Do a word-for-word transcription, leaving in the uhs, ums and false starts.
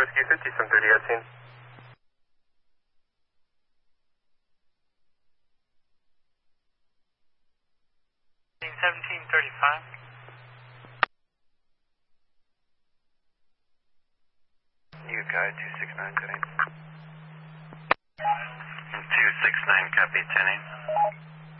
Rescue fifty, seven thirty at scene. seventeen thirty-five. You guide two six nine, ten eight. two six nine, copy, ten eight.